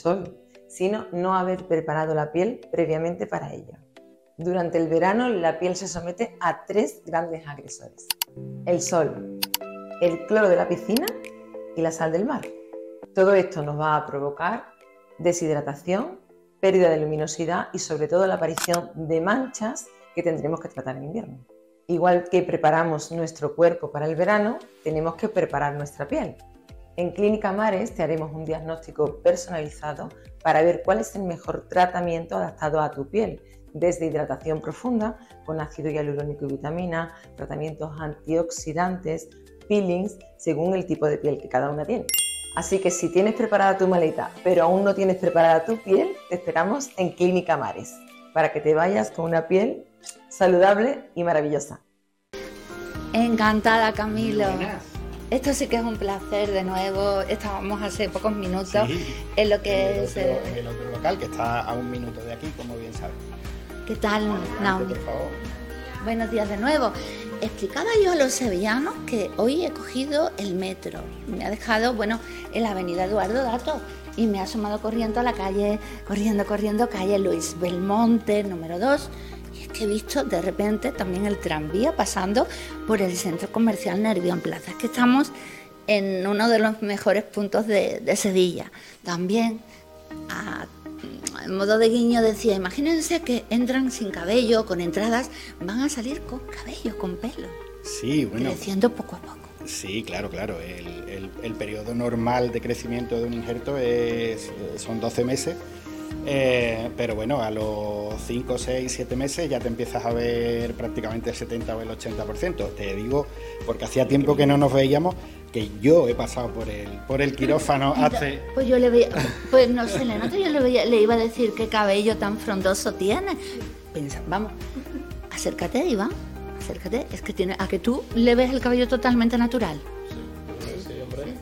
sol, sino no haber preparado la piel previamente para ello. Durante el verano la piel se somete a 3 grandes agresores: el sol, el cloro de la piscina y la sal del mar. Todo esto nos va a provocar deshidratación, pérdida de luminosidad y sobre todo la aparición de manchas que tendremos que tratar en invierno. Igual que preparamos nuestro cuerpo para el verano, tenemos que preparar nuestra piel. En Clínica Mares te haremos un diagnóstico personalizado para ver cuál es el mejor tratamiento adaptado a tu piel, desde hidratación profunda con ácido hialurónico y vitamina, tratamientos antioxidantes, peelings, según el tipo de piel que cada una tiene. Así que si tienes preparada tu maleta, pero aún no tienes preparada tu piel, te esperamos en Clínica Mares, para que te vayas con una piel saludable y maravillosa. Encantada, Camilo. Esto sí que es un placer de nuevo. Estábamos hace pocos minutos en lo que es el otro local, que está a 1 minuto de aquí, como bien sabes. ¿Qué tal, Naomi? Por favor. Buenos días de nuevo. Explicaba yo a los sevillanos que hoy he cogido el metro. Me ha dejado, en la avenida Eduardo Dato y me ha asomado corriendo a la calle, corriendo, calle Luis Belmonte, número 2. Y es que he visto de repente también el tranvía pasando por el centro comercial Nervión Plaza. Es que estamos en uno de los mejores puntos de Sevilla. También, en modo de guiño, decía, imagínense que entran sin cabello, con entradas, van a salir con cabello, con pelo. Sí, bueno. Creciendo poco a poco. Sí, claro. El periodo normal de crecimiento de un injerto son 12 meses, pero bueno, a los 5, 6, 7 meses ya te empiezas a ver prácticamente el 70 o el 80%. Te digo, porque hacía tiempo que no nos veíamos, que yo he pasado por el quirófano hace... Pues yo le veía, pues no se le nota, yo le iba a decir qué cabello tan frondoso tiene. Vamos, acércate, Iván, acércate, es que tiene, a que tú le ves el cabello totalmente natural. Sí, hombre.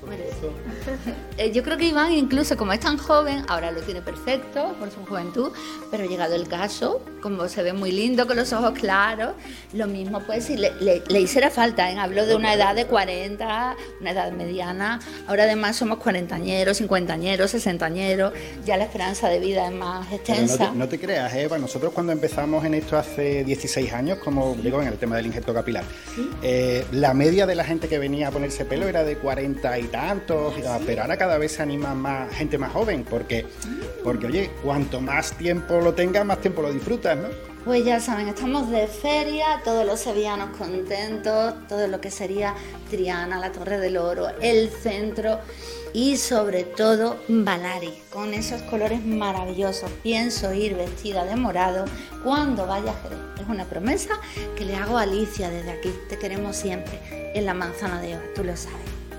Yo creo que Iván, incluso como es tan joven, ahora lo tiene perfecto por su juventud, pero llegado el caso, como se ve muy lindo con los ojos claros, lo mismo pues si le hiciera falta, ¿eh? Hablo de una edad de 40, una edad mediana, ahora además somos 40añeros, 50añeros, 60añeros, ya la esperanza de vida es más extensa. No te creas, Eva, nosotros cuando empezamos en esto hace 16 años, como digo, en el tema del injerto capilar, ¿sí? La media de la gente que venía a ponerse pelo era de 40 y tantos, pero ahora cada vez se anima más gente más joven, porque oye, cuanto más tiempo lo tengas, más tiempo lo disfrutas, ¿no? Pues ya saben, estamos de feria, todos los sevillanos contentos, todo lo que sería Triana, la Torre del Oro, el centro y sobre todo Valari, con esos colores maravillosos. Pienso ir vestida de morado cuando vaya a Jerez. Es una promesa que le hago a Alicia desde aquí. Te queremos siempre en la Manzana de Eva, tú lo sabes.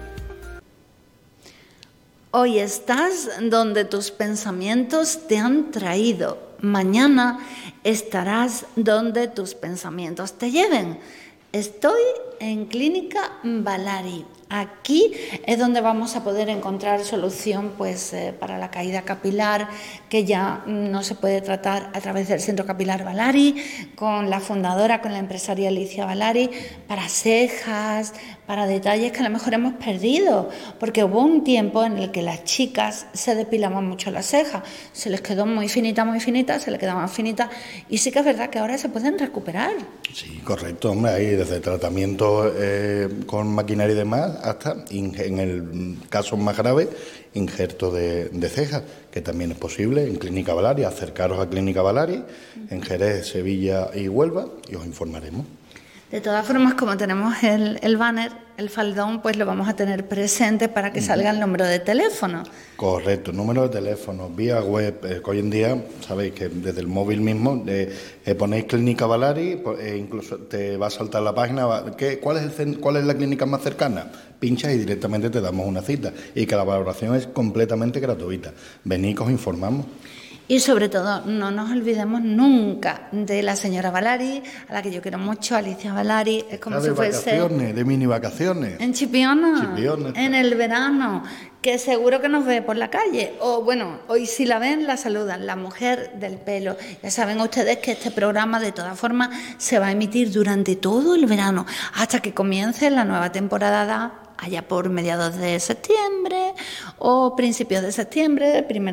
Hoy estás donde tus pensamientos te han traído. Mañana estarás donde tus pensamientos te lleven. Estoy en Clínica Valari. Aquí es donde vamos a poder encontrar solución para la caída capilar, que ya no se puede tratar a través del Centro Capilar Valari, con la fundadora, con la empresaria Alicia Valari, para cejas, para detalles que a lo mejor hemos perdido, porque hubo un tiempo en el que las chicas se depilaban mucho las cejas, se les quedó muy finita, se les quedaban finitas, y sí que es verdad que ahora se pueden recuperar. Sí, correcto, hombre, ahí desde tratamiento con maquinaria y demás, hasta, en el caso más grave, injerto de cejas, que también es posible en Clínica Valari. Acercaros a Clínica Valari, en Jerez, Sevilla y Huelva, y os informaremos. De todas formas, como tenemos el banner, el faldón, pues lo vamos a tener presente para que salga el número de teléfono. Correcto, número de teléfono, vía web, que hoy en día, sabéis que desde el móvil mismo, ponéis Clínica Valari, incluso te va a saltar la página, ¿cuál es la clínica más cercana? Pinchas y directamente te damos una cita, y que la valoración es completamente gratuita. Venid que os informamos. Y sobre todo, no nos olvidemos nunca de la señora Valari, a la que yo quiero mucho, Alicia Valari. Es como si fuese... de mini vacaciones. En Chipiona, en el verano, que seguro que nos ve por la calle. O bueno, hoy si la ven, la saludan, la mujer del pelo. Ya saben ustedes que este programa, de todas formas, se va a emitir durante todo el verano, hasta que comience la nueva temporada, allá por mediados de septiembre o principios de septiembre,